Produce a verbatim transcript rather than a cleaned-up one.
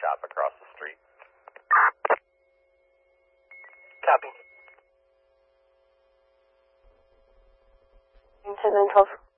shop across the street. Copy. ten nine twelve.